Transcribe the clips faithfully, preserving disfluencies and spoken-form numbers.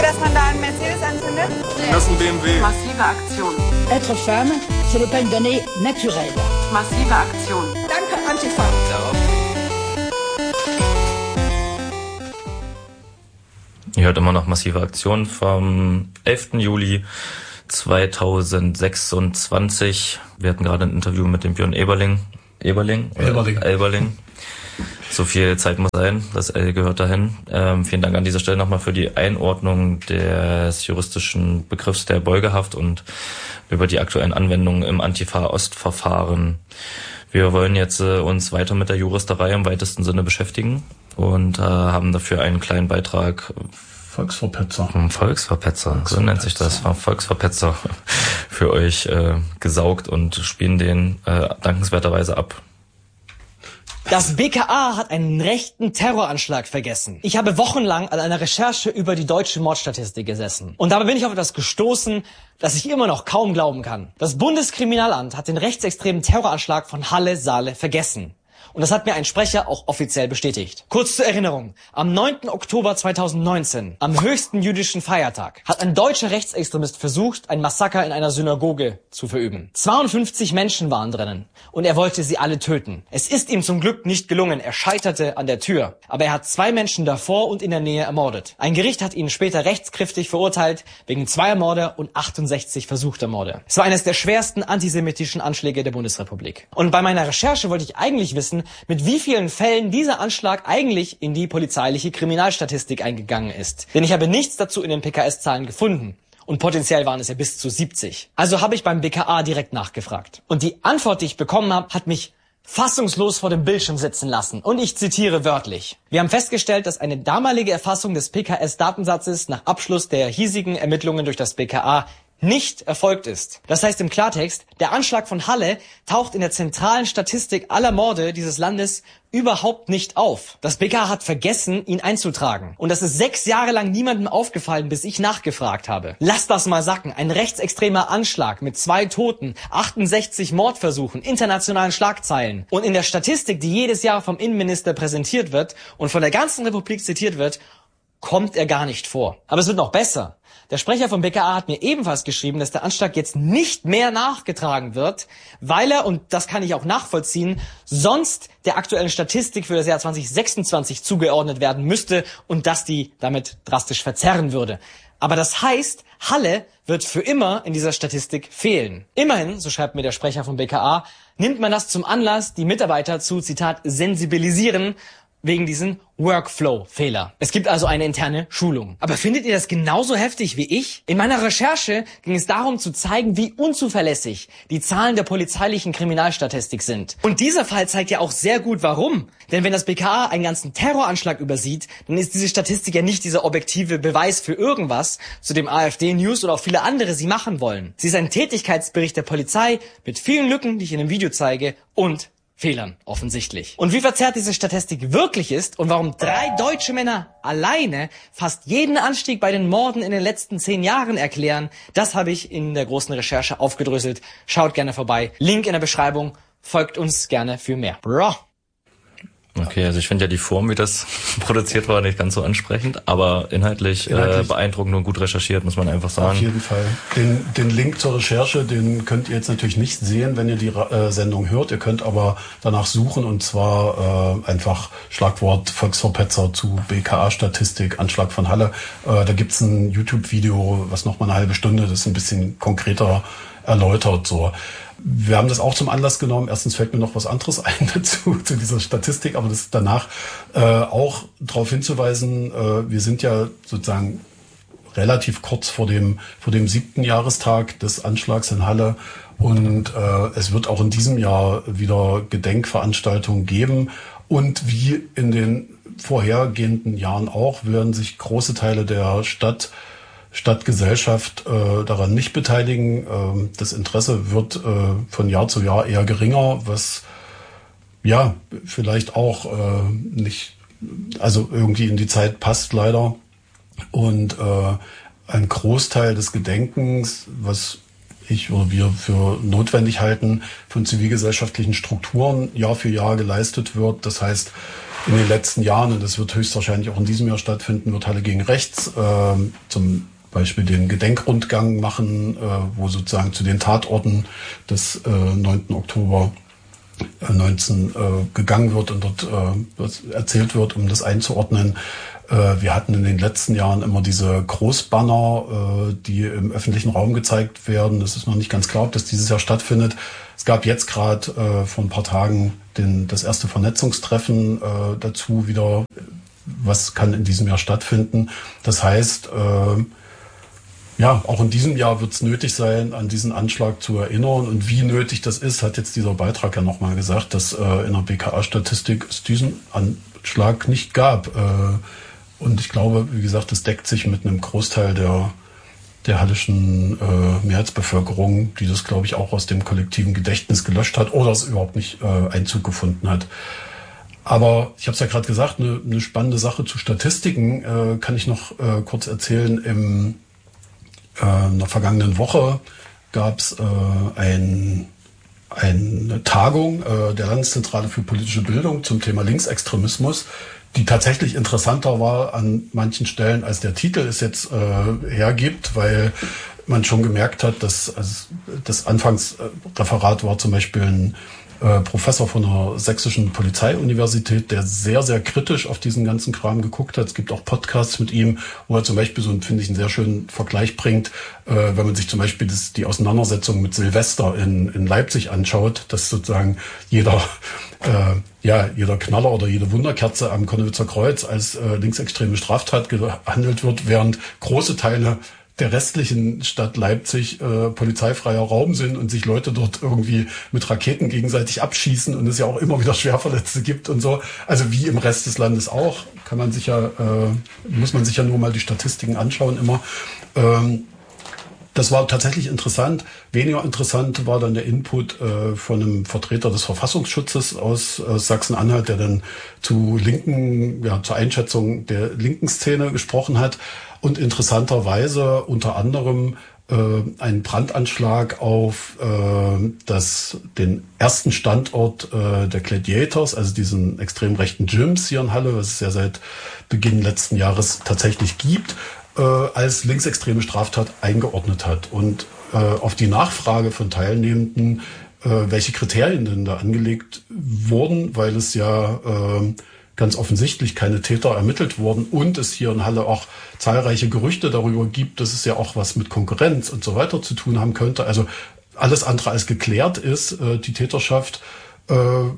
ihr, dass man da einen Mercedes anzündet? Das ist ein B M W. Massive Aktion. Être femme, ce n'est pas une donnée naturelle. Massive Aktion. Danke, Antifa. Ihr hört immer noch Massive Aktion vom elften Juli zweitausendsechsundzwanzig. Wir hatten gerade ein Interview mit dem Björn Eberling. Eberling? Elberling. Elberling. So viel Zeit muss sein, das L gehört dahin. Ähm, vielen Dank an dieser Stelle nochmal für die Einordnung des juristischen Begriffs der Beugehaft und über die aktuellen Anwendungen im Antifa-Ost-Verfahren. Wir wollen jetzt äh, uns weiter mit der Juristerei im weitesten Sinne beschäftigen und äh, haben dafür einen kleinen Beitrag. Volksverpetzer. Volksverpetzer, so nennt sich das. Volksverpetzer für euch äh, gesaugt und spielen den äh, dankenswerterweise ab. Das B K A hat einen rechten Terroranschlag vergessen. Ich habe wochenlang an einer Recherche über die deutsche Mordstatistik gesessen. Und dabei bin ich auf etwas gestoßen, das ich immer noch kaum glauben kann. Das Bundeskriminalamt hat den rechtsextremen Terroranschlag von Halle-Saale vergessen. Und das hat mir ein Sprecher auch offiziell bestätigt. Kurz zur Erinnerung. Am neunten Oktober zweitausendneunzehn, am höchsten jüdischen Feiertag, hat ein deutscher Rechtsextremist versucht, ein Massaker in einer Synagoge zu verüben. zweiundfünfzig Menschen waren drinnen und er wollte sie alle töten. Es ist ihm zum Glück nicht gelungen. Er scheiterte an der Tür. Aber er hat zwei Menschen davor und in der Nähe ermordet. Ein Gericht hat ihn später rechtskräftig verurteilt wegen zweier Morde und achtundsechzig versuchter Morde. Es war eines der schwersten antisemitischen Anschläge der Bundesrepublik. Und bei meiner Recherche wollte ich eigentlich wissen, mit wie vielen Fällen dieser Anschlag eigentlich in die polizeiliche Kriminalstatistik eingegangen ist. Denn ich habe nichts dazu in den P K S-Zahlen gefunden. Und potenziell waren es ja bis zu siebzig. Also habe ich beim B K A direkt nachgefragt. Und die Antwort, die ich bekommen habe, hat mich fassungslos vor dem Bildschirm sitzen lassen. Und ich zitiere wörtlich. Wir haben festgestellt, dass eine damalige Erfassung des P K S-Datensatzes nach Abschluss der hiesigen Ermittlungen durch das B K A nicht erfolgt ist. Das heißt im Klartext, der Anschlag von Halle taucht in der zentralen Statistik aller Morde dieses Landes überhaupt nicht auf. Das B K A hat vergessen, ihn einzutragen. Und das ist sechs Jahre lang niemandem aufgefallen, bis ich nachgefragt habe. Lasst das mal sacken. Ein rechtsextremer Anschlag mit zwei Toten, achtundsechzig Mordversuchen, internationalen Schlagzeilen. Und in der Statistik, die jedes Jahr vom Innenminister präsentiert wird und von der ganzen Republik zitiert wird, kommt er gar nicht vor. Aber es wird noch besser. Der Sprecher vom B K A hat mir ebenfalls geschrieben, dass der Anschlag jetzt nicht mehr nachgetragen wird, weil er, und das kann ich auch nachvollziehen, sonst der aktuellen Statistik für das Jahr zweitausendsechsundzwanzig zugeordnet werden müsste und dass die damit drastisch verzerren würde. Aber das heißt, Halle wird für immer in dieser Statistik fehlen. Immerhin, so schreibt mir der Sprecher vom B K A, nimmt man das zum Anlass, die Mitarbeiter zu, Zitat, sensibilisieren, wegen diesen Workflow-Fehler. Es gibt also eine interne Schulung. Aber findet ihr das genauso heftig wie ich? In meiner Recherche ging es darum zu zeigen, wie unzuverlässig die Zahlen der polizeilichen Kriminalstatistik sind. Und dieser Fall zeigt ja auch sehr gut, warum. Denn wenn das B K A einen ganzen Terroranschlag übersieht, dann ist diese Statistik ja nicht dieser objektive Beweis für irgendwas, zu dem AfD-News oder auch viele andere sie machen wollen. Sie ist ein Tätigkeitsbericht der Polizei mit vielen Lücken, die ich in dem Video zeige, und Fehlern, offensichtlich. Und wie verzerrt diese Statistik wirklich ist und warum drei deutsche Männer alleine fast jeden Anstieg bei den Morden in den letzten zehn Jahren erklären, das habe ich in der großen Recherche aufgedröselt. Schaut gerne vorbei. Link in der Beschreibung. Folgt uns gerne für mehr. Bro. Okay, also ich finde ja die Form, wie das produziert war, nicht ganz so ansprechend, aber inhaltlich, inhaltlich. Äh, beeindruckend und gut recherchiert, muss man einfach sagen. Auf jeden Fall. Den, den Link zur Recherche, den könnt ihr jetzt natürlich nicht sehen, wenn ihr die äh, Sendung hört. Ihr könnt aber danach suchen, und zwar äh, einfach Schlagwort Volksverpetzer zu B K A-Statistik, Anschlag von Halle. Äh, da gibt's ein YouTube-Video, was noch mal eine halbe Stunde, das ist ein bisschen konkreter erläutert so. Wir haben das auch zum Anlass genommen. Erstens fällt mir noch was anderes ein dazu, zu dieser Statistik, aber das danach äh, auch darauf hinzuweisen, äh, wir sind ja sozusagen relativ kurz vor dem vor dem siebten Jahrestag des Anschlags in Halle, und äh, es wird auch in diesem Jahr wieder Gedenkveranstaltungen geben, und wie in den vorhergehenden Jahren auch werden sich große Teile der Stadt Stadtgesellschaft äh, daran nicht beteiligen. Ähm, das Interesse wird äh, von Jahr zu Jahr eher geringer, was ja vielleicht auch äh, nicht, also irgendwie in die Zeit passt leider. Und äh, ein Großteil des Gedenkens, was ich oder wir für notwendig halten, von zivilgesellschaftlichen Strukturen Jahr für Jahr geleistet wird. Das heißt, in den letzten Jahren, und das wird höchstwahrscheinlich auch in diesem Jahr stattfinden, wird Halle gegen Rechts äh, zum Beispiel den Gedenkrundgang machen, äh, wo sozusagen zu den Tatorten des äh, neunten Oktober neunzehn äh, gegangen wird und dort äh, erzählt wird, um das einzuordnen. Äh, wir hatten in den letzten Jahren immer diese Großbanner, äh, die im öffentlichen Raum gezeigt werden. Es ist noch nicht ganz klar, ob das dieses Jahr stattfindet. Es gab jetzt gerade äh, vor ein paar Tagen den, das erste Vernetzungstreffen äh, dazu wieder. Was kann in diesem Jahr stattfinden? Das heißt, äh, ja, auch in diesem Jahr wird es nötig sein, an diesen Anschlag zu erinnern. Und wie nötig das ist, hat jetzt dieser Beitrag ja nochmal gesagt, dass äh, in der B K A-Statistik es diesen Anschlag nicht gab. Äh, und ich glaube, wie gesagt, das deckt sich mit einem Großteil der, der hallischen äh, Mehrheitsbevölkerung, die das, glaube ich, auch aus dem kollektiven Gedächtnis gelöscht hat oder es überhaupt nicht äh, Einzug gefunden hat. Aber ich habe es ja gerade gesagt, eine, eine spannende Sache zu Statistiken äh, kann ich noch äh, kurz erzählen. Im In der vergangenen Woche gab es äh, ein, eine Tagung äh, der Landeszentrale für politische Bildung zum Thema Linksextremismus, die tatsächlich interessanter war an manchen Stellen, als der Titel es jetzt äh, hergibt, weil man schon gemerkt hat, dass also das Anfangsreferat war zum Beispiel ein äh, Professor von der Sächsischen Polizeiuniversität, der sehr, sehr kritisch auf diesen ganzen Kram geguckt hat. Es gibt auch Podcasts mit ihm, wo er zum Beispiel so, finde ich, einen sehr schönen Vergleich bringt, äh, wenn man sich zum Beispiel das, die Auseinandersetzung mit Silvester in, in Leipzig anschaut, dass sozusagen jeder, äh, ja, jeder Knaller oder jede Wunderkerze am Konnewitzer Kreuz als äh, linksextreme Straftat gehandelt wird, während große Teile der restlichen Stadt Leipzig äh, polizeifreier Raum sind und sich Leute dort irgendwie mit Raketen gegenseitig abschießen und es ja auch immer wieder Schwerverletzte gibt und so. Also wie im Rest des Landes auch, kann man sich ja, äh, muss man sich ja nur mal die Statistiken anschauen immer. Ähm, das war tatsächlich interessant. Weniger interessant war dann der Input äh, von einem Vertreter des Verfassungsschutzes aus, aus Sachsen-Anhalt, der dann zu linken, ja, zur Einschätzung der linken Szene gesprochen hat. Und interessanterweise unter anderem äh, einen Brandanschlag auf äh, das, den ersten Standort äh, der Gladiators, also diesen extrem rechten Gyms hier in Halle, was es ja seit Beginn letzten Jahres tatsächlich gibt, äh, als linksextreme Straftat eingeordnet hat. Und äh, auf die Nachfrage von Teilnehmenden, äh, welche Kriterien denn da angelegt wurden, weil es ja äh, ganz offensichtlich keine Täter ermittelt wurden und es hier in Halle auch zahlreiche Gerüchte darüber gibt, dass es ja auch was mit Konkurrenz und so weiter zu tun haben könnte. Also alles andere als geklärt ist, äh, die Täterschaft äh,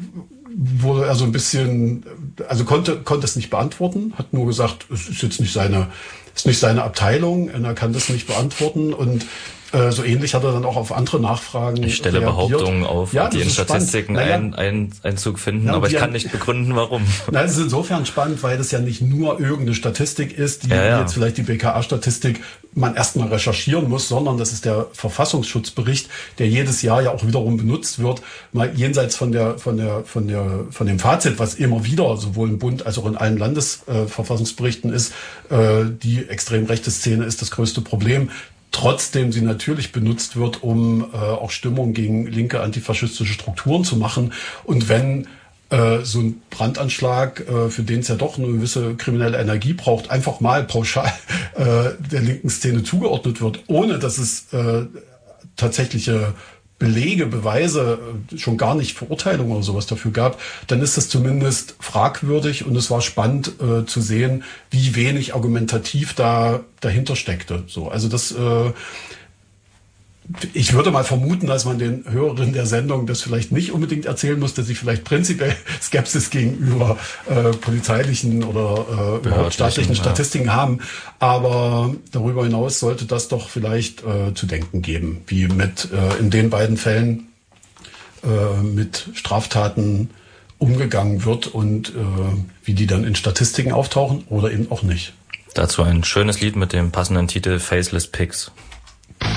wurde also ein bisschen, also konnte konnte es nicht beantworten, hat nur gesagt, es ist jetzt nicht seine, ist nicht seine Abteilung, er kann das nicht beantworten und so ähnlich hat er dann auch auf andere Nachfragen Ich stelle reagiert. Behauptungen auf, ja, die in Statistiken naja, ein, ein, Einzug finden, ja, aber ich die, kann nicht begründen, warum. Nein, es ist insofern spannend, weil das ja nicht nur irgendeine Statistik ist, die ja, ja. jetzt vielleicht die B K A-Statistik man erstmal recherchieren muss, sondern das ist der Verfassungsschutzbericht, der jedes Jahr ja auch wiederum benutzt wird, mal jenseits von der von der von der von dem Fazit, was immer wieder sowohl im Bund als auch in allen Landesverfassungsberichten äh, ist, äh, die extrem rechte Szene ist das größte Problem. Trotzdem sie natürlich benutzt wird, um äh, auch Stimmung gegen linke antifaschistische Strukturen zu machen. Und wenn äh, so ein Brandanschlag, äh, für den es ja doch eine gewisse kriminelle Energie braucht, einfach mal pauschal äh, der linken Szene zugeordnet wird, ohne dass es äh, tatsächliche Belege, Beweise, schon gar nicht Verurteilungen oder sowas dafür gab, dann ist das zumindest fragwürdig und es war spannend äh, zu sehen, wie wenig argumentativ da dahinter steckte. So, also das, äh, ich würde mal vermuten, dass man den Hörerinnen der Sendung das vielleicht nicht unbedingt erzählen muss, dass sie vielleicht prinzipiell Skepsis gegenüber äh, polizeilichen oder äh, überhaupt staatlichen ja. Statistiken haben. Aber darüber hinaus sollte das doch vielleicht äh, zu denken geben, wie mit äh, in den beiden Fällen äh, mit Straftaten umgegangen wird und äh, wie die dann in Statistiken auftauchen oder eben auch nicht. Dazu ein schönes Lied mit dem passenden Titel Faceless Pigs.